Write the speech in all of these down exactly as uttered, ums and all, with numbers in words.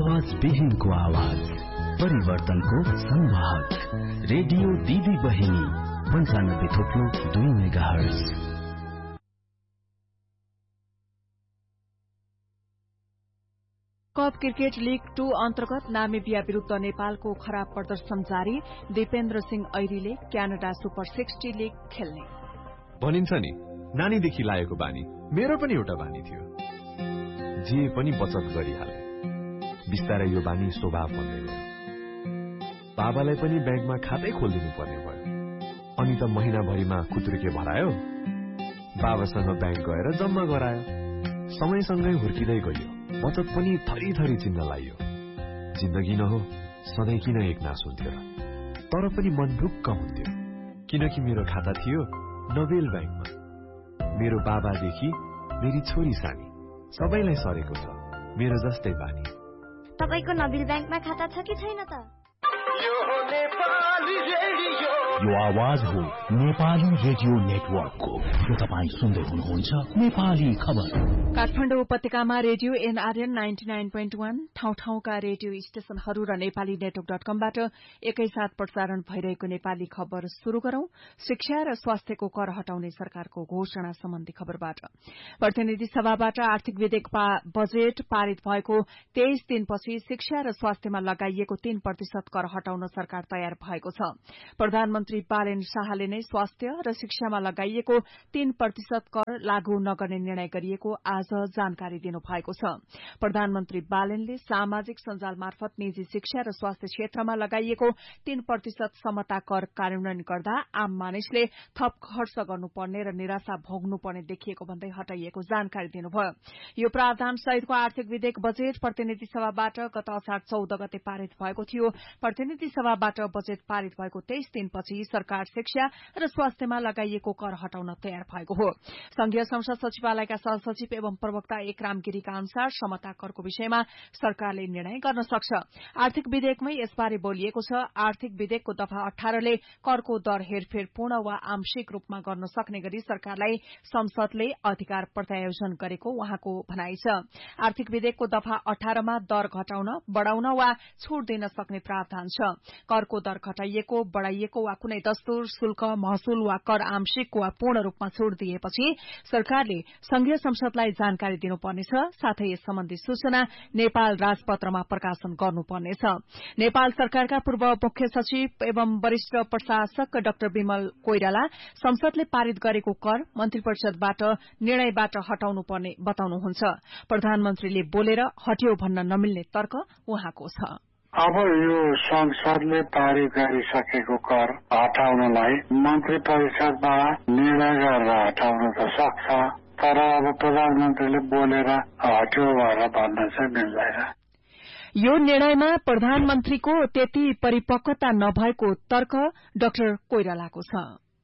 आवाज विहीनको आवाज, परिवर्तनको संवाहक, रेडियो दिदी बहिनी पञ्चानब्बे थोप्लो दुई megahertz. Cup cricket league two अन्तर्गत नामिबिया विरूद्ध नेपालको खराब प्रदर्शन जारी। Dipendra Singh ऐरीले Canada super sixty league खेल्ने भनिन्छ नि, नानीदेखि लागेको बानी। मेरो पनि एउटा बानी थियो, जे पनि बचत गरिहाले। बिस्तारै यो बानी स्वभाव बन्दै गयो। बाबालाई पनि ब्याङ्कमा खातै खोलिदिनु पर्ने भयो। अनि त महिनाभरिमा खुत्रुके भरायो, बाबासँग ब्याङ्क गएर जम्मा गरायो। समयसँगै हुर्किँदै गयो, बचत पनि थरी थरी चिन्न लागियो। जिन्दगी न हो, सधैँ किन एक नास हुन्थ्यो र? तर पनि मन ढुक्क हुन्थ्यो, किनकि मेरो खाता थियो नोबेल ब्याङ्कमा। मेरो बाबादेखि मेरी छोरी सानी सबैलाई सरेको छ मेरो जस्तै बानी। तपाईको नोबेल ब्याङ्कमा खाता छ कि छैन त? यो आवाज हो नेपाली रेडियो नेटवर्कको। यो तपाईँ सुन्दै हुनुहुन्छ नेपाली खबर। काठमाडौँ उपत्यकामा radio NRN ninety nine point one, ठाउँ ठाउँका रेडियो स्टेशनहरू र नेपाली नेटवर्क डट कमबाट एकैसाथ प्रसारण भइरहेको नेपाली खबर शुरू गरौं। शिक्षा र स्वास्थ्यको कर हटाउने सरकारको घोषणा सम्बन्धी खबरबाट। प्रतिनिधि सभाबाट आर्थिक विधेयक बजेट पारित भएको तेइस दिनपछि शिक्षा र स्वास्थ्यमा लगाइएको तीन प्रतिशत कर हटाउन सरकार तयार भएको छ। प्रधानमन्त्री बालेन शाहले नै स्वास्थ्य र शिक्षामा लगाइएको तीन प्रतिशत कर लागू नगर्ने निर्णय गरिएको आज जानकारी दिनुभएको छ। प्रधानमन्त्री बालेनले सामाजिक सञ्जाल मार्फत निजी शिक्षा र स्वास्थ्य क्षेत्रमा लगाइएको तीन प्रतिशत समता कर कार्यान्वयन गर्दा आम मानिसले थप खर्च गर्नुपर्ने र निराशा भोग्नुपर्ने देखिएको भन्दै हटाइएको जानकारी दिनुभयो। यो प्रावधान सहितको आर्थिक विधेयक बजेट प्रतिनिधि सभाबाट गत असार चौध गते पारित भएको थियो। प्रतिनिधि सभाबाट बजेट पारित भएको तेइस दिनपछि सरकार शिक्षा र स्वास्थ्यमा लगाइएको कर हटाउन तयार भएको हो। संघीय संसद सचिवालयका सहसचिव एवं प्रवक्ता एकराम गिरीका अनुसार समता करको विषयमा सरकारले निर्णय गर्न सक्छ। आर्थिक विधेयकमै यसबारे बोलिएको छ। आर्थिक विधेयकको दफा अठारले करको दर हेरफेर पूर्ण वा आंशिक रूपमा गर्न सक्ने गरी सरकारलाई संसदले अधिकार प्रत्यायोजन गरेको उहाँको भनाइ छ। आर्थिक विधेयकको दफा अठारमा दर घटाउन, बढ़ाउन वा छूट दिन सक्ने प्रावधान छ। करको दर घटाइएको, बढ़ाइएको वा कुनै दस्तुर, शुल्क, महसुल वा कर आंशिक वा पूर्ण रूपमा छूट दिएपछि सरकारले संघीय संसदलाई जानकारी दिनुपर्नेछ। साथै यस सम्बन्धी सूचना नेपाल राजपत्रमा प्रकाशन गर्नुपर्नेछ। नेपाल सरकारका पूर्व मुख्य सचिव एवं वरिष्ठ प्रशासक डाक्टर विमल कोइराला संसदले पारित गरेको कर मन्त्री परिषदबाट निर्णयबाट हटाउनुपर्ने बताउनुहुन्छ। प्रधानमन्त्रीले बोलेर हट्यो भन्न नमिल्ने तर्क उहाँको छ। अब यो संसदले पारित गरिसकेको कर हटाउनलाई मन्त्री परिषदमा निर्णय गरेर हटाउन त सक्छ, तर अब प्रधानमन्त्रीले बोलेर हट्यो भनेर भन्न चाहिँ मिल्दैन। यो निर्णयमा प्रधानमन्त्रीको त्यति परिपक्वता नभएको तर्क डाक्टर कोइरालाको छ।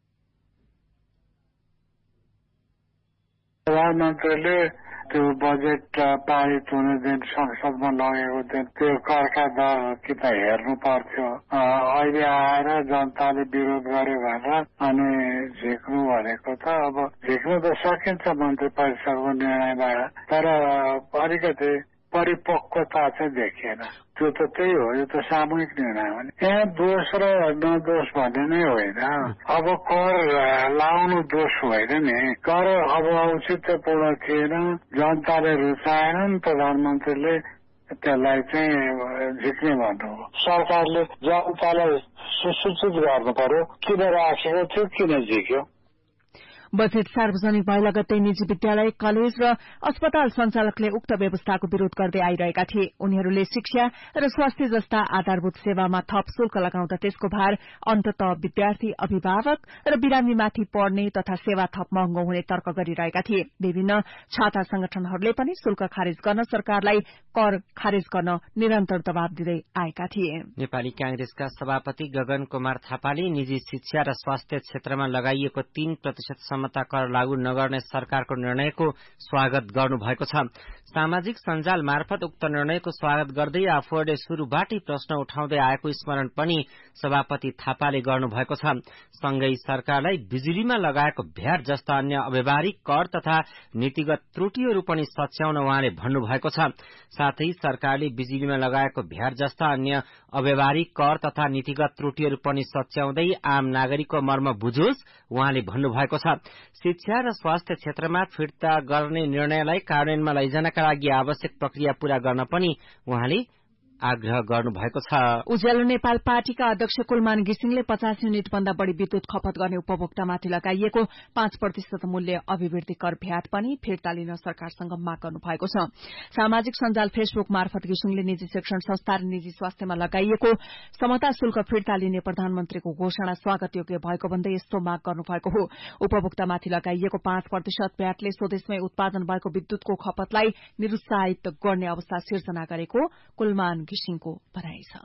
प्रधानमन्त्रीले त्यो बजेट पारित हुने दिन संसदमा लगेको दिन त्यो करका दर कि त हेर्नु पर्थ्यो। अहिले आएर जनताले विरोध गर्यो भनेर अनि झिक्नु भनेको त अब झिक्नु त सकिन्छ मन्त्री परिषदको निर्णयबाट, तर अलिकति परिपक्वता चाहिँ देखिएन। त्यो त त्यही हो, यो त सामूहिक निर्णय हो। यहाँ दोष र नदोष भन्ने नै होइन। अब कर लाउनु दोष होइन नि, कर अब औचित्यपूर्ण थिएन, जनताले रुचाएनन्, प्रधानमन्त्रीले त्यसलाई चाहिँ झिक्ने भन्नु हो। सरकारले जनतालाई सुसूचित गर्नु पर्यो किन राखेको थियो, किन झिक्यो। बजेट सार्वजनिक भए लगत्तै निजी विद्यालय, कलेज र अस्पताल सञ्चालकले उक्त व्यवस्थाको विरोध गर्दै आइरहेका थिए। उनीहरूले शिक्षा र स्वास्थ्य जस्ता आधारभूत सेवामा थप शुल्क लगाउँदा त्यसको भार अन्ततः विद्यार्थी, अभिभावक र बिरामीमाथि पर्ने तथा सेवा थप महँगो हुने तर्क गरिरहेका थिए। विभिन्न छाता संगठनहरूले पनि शुल्क खारेज गर्न सरकारलाई कर खारेज गर्न निरन्तर दबाव दिँदै आएका थिए। नेपाली कांग्रेसका सभापति गगन कुमार थापाले निजी शिक्षा र स्वास्थ्य क्षेत्रमा लगाइएको तीन प्रतिशत क्षमता कर लागू नगर्ने सरकारको निर्णयको स्वागत गर्नुभएको छ। सामाजिक सञ्जाल मार्फत उक्त निर्णयको स्वागत गर्दै आफूहरूले शुरूबाटै प्रश्न उठाउँदै आएको स्मरण पनि सभापति थापाले गर्नुभएको छ। सँगै सरकारलाई बिजुलीमा लगाएको भ्याट जस्ता अन्य अव्यवहारिक कर तथा नीतिगत त्रुटिहरू पनि सच्याउन उहाँले भन्नुभएको छ। साथै सरकारले बिजुलीमा लगाएको भ्याट जस्ता अन्य अव्यवहारिक कर तथा नीतिगत त्रुटिहरू पनि सच्याउँदै आम नागरिकको मर्म बुझोस् उहाँले भन्नुभएको छ। शिक्षा र स्वास्थ्य क्षेत्रमा फिर्ता गर्ने निर्णयलाई कार्यान्वयनमा लैजानका लागि आवश्यक प्रक्रिया पूरा गर्न पनि उहाँले आग्रह गर्नुभएको छ। उज्यालो नेपाल पार्टीका अध्यक्ष कुलमान घिसिङले पचास युनिट भन्दा बढ़ी विद्युत खपत गर्ने उपभोक्तामाथि लगाइएको पाँच प्रतिशत मूल्य अभिवृद्धि कर भ्याट पनि फिर्ता लिन सरकारसँग माग गर्नु भएको छ। सामाजिक सञ्जाल फेसबुक मार्फत घिसिङले निजी शिक्षण संस्था र निजी स्वास्थ्यमा लगाइएको समता शुल्क फिर्ता लिने प्रधानमन्त्रीको घोषणा स्वागतयोग्य भएको भन्दै यस्तो माग गर्नुभएको हो। उपभोक्तामाथि लगाइएको पाँच प्रतिशत भ्याटले स्वदेशमै उत्पादन भएको विद्युतको खपतलाई निरुत्साहित गर्ने अवस्था सिर्जना गरेको कुलमान घिसिङको भनाइ छ।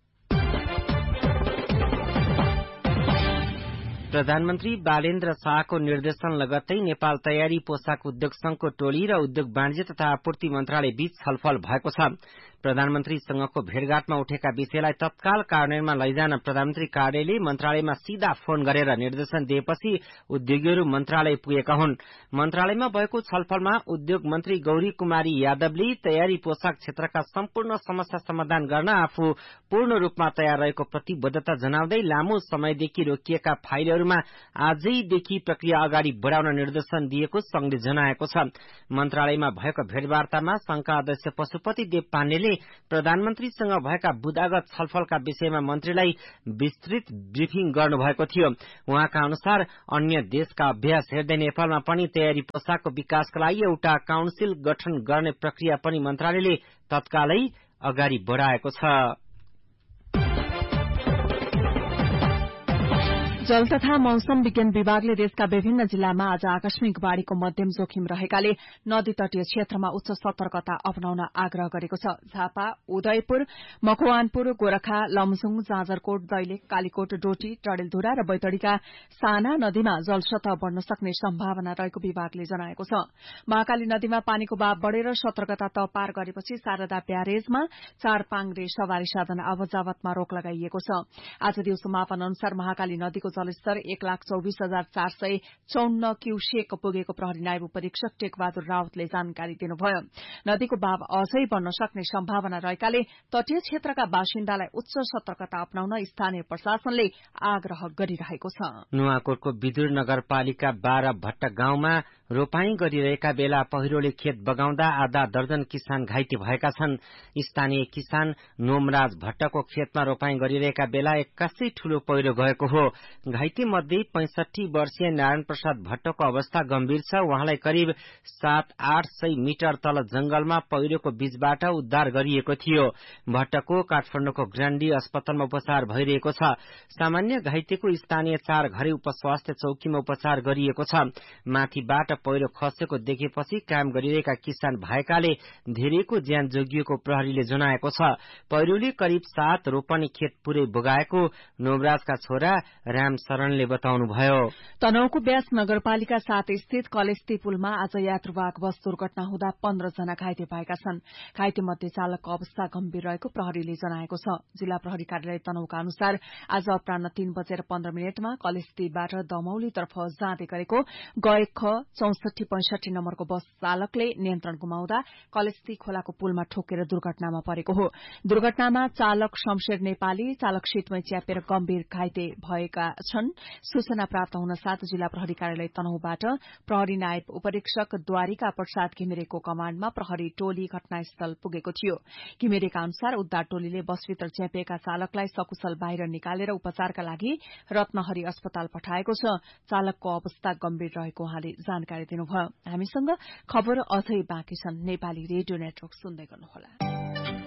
प्रधानमन्त्री बालेन्द्र शाहको निर्देशन लगत्तै नेपाल तयारी पोशाक उद्योग संघको टोली र उद्योग वाणिज्य तथा आपूर्ति मन्त्रालय बीच छलफल भएको छ। प्रधानमन्त्रीसँगको भेटघाटमा उठेका विषयलाई तत्काल कार्यान्वयनमा लैजान प्रधानमन्त्री कार्यालयले मन्त्रालयमा सीधा फोन गरेर निर्देशन दिएपछि उद्योगीहरू मन्त्रालय पुगेका हुन्। मन्त्रालयमा भएको छलफलमा उद्योग मन्त्री गौरी कुमारी यादवले तयारी पोशाक क्षेत्रका सम्पूर्ण समस्या समाधान गर्न आफू पूर्ण रूपमा तयार रहेको प्रतिबद्धता जनाउँदै लामो समयदेखि रोकिएका फाइलहरूमा आजैदेखि प्रक्रिया अगाडि बढ़ाउन निर्देशन दिएको संघले जनाएको छ। मन्त्रालयमा भएको भेटवार्तामा संघका अध्यक्ष पशुपति देव पाण्डेले प्रधानमन्त्रीसँग भएका बुदागत छलफलका विषयमा मन्त्रीलाई विस्तृत ब्रिफिङ गर्नुभएको थियो। उहाँका अनुसार अन्य देशका अभ्यास हेर्दै नेपालमा पनि तयारी पोशाकको विकासका लागि एउटा काउन्सिल गठन गर्ने प्रक्रिया पनि मन्त्रालयले तत्कालै अगाडि बढ़ाएको छ। जल तथा मौसम विज्ञान विभागले देशका विभिन्न जिल्लामा आज आकस्मिक बाढ़ीको मध्यम जोखिम रहेकाले नदी तटीय क्षेत्रमा उच्च सतर्कता अपनाउन आग्रह गरेको छ। झापा, उदयपुर, मकवानपुर, गोरखा, लमजुङ, जाजरकोट, दैलेख, कालीकोट, डोटी, डडेलधुरा र बैतडीका साना नदीमा जलसतह बढ़न सक्ने सम्भावना रहेको विभागले जनाएको छ। महाकाली नदीमा पानीको भाव बढ़ेर सतर्कता तह पार गरेपछि शारदा ब्यारेजमा चार पाङ्ग्रे सवारी साधन आवतजावतमा रोक लगाइएको छ। आज दिउँसो मापन अनुसार महाकाली नदीको जलस्तर एक लाख चौबिस हजार चार सय चौन्न क्यूसेक पुगेको प्रहरी नायब उपरीक्षक टेकबहादुर रावतले जानकारी दिनुभयो। नदीको भाव अझै बढ़न सक्ने सम्भावना रहेकाले तटीय क्षेत्रका बासिन्दालाई उच्च सतर्कता अपनाउन स्थानीय प्रशासनले आग्रह गरिरहेको छ। नुवाकोटको विदुर नगरपालिका बाह्र भट्ट गाउँमा रोपाई गरिरहेका बेला पहिरोले खेत बगाउँदा आधा दर्जन किसान घाइते भएका छन्। स्थानीय किसान नोमराज भट्टको खेतमा रोपाई गरिरहेका बेला एक्कासै ठूलो पहिरो गएको हो। घाइते मध्ये पैंसठी वर्षीय नारायण प्रसाद भट्टको अवस्था गम्भीर छ। उहाँलाई करिब सात आठ सय मिटर तल जंगलमा पहिरोको बीचबाट उद्धार गरिएको थियो। भट्टको काठमाडौँको ग्रान्डी अस्पतालमा उपचार भइरहेको छ। सामान्य घाइतेको स्थानीय चार घरे उपस्वास्थ्य चौकीमा उपचार गरिएको छ। माथिबाट पहिरो खसेको देखेपछि काम गरिरहेका किसान भएकाले धेरैको ज्यान जोगिएको प्रहरीले जनाएको छ। पहिरोले करिब सात रोपनी खेत पुरै बगाएको नोमराजका छोरा राम शरणले बताउनुभयो। तनहुँको व्यास नगरपालिका सात स्थित कलेस्ती पुलमा आज यात्रुवाहक बस दुर्घटना हुँदा पन्ध्र जना घाइते भएका छन्। घाइते मध्ये चालकको अवस्था गम्भीर रहेको प्रहरीले जनाएको छ। जिल्ला प्रहरी कार्यालय तनहुँका अनुसार आज अपराह्न तीन बजेर पन्ध्र मिनटमा कलेस्तीबाट दमौलीतर्फ जाँदै गरेको गए ख चौसठी पैंसठी नम्बरको बस चालकले नियन्त्रण गुमाउँदा कलेस्ती खोलाको पुलमा ठोकेर दुर्घटनामा परेको हो। दुर्घटनामा चालक शमशेर नेपाली चालक सीटमै च्यापेर गम्भीर घाइते भएका छन्। सूचना प्राप्त हुन साथ जिल्ला प्रहरी कार्यालय तनहुँबाट प्रहरी नायब उपरीक्षक द्वारिका प्रसाद घिमिरेको कमाण्डमा प्रहरी टोली घटनास्थल पुगेको थियो। घिमिरेका अनुसार उद्धार टोलीले बसभित्र च्यापिएका चालकलाई सकुशल बाहिर निकालेर उपचारका लागि रत्नहरी अस्पताल पठाएको छ। चालकको अवस्था गम्भीर रहेको उहाँले जानकारी दिनुभयो। हामीसँग खबर अझै बाँकी छन्। नेपाली रेडियो नेटवर्क सुन्दै गर्नुहोला।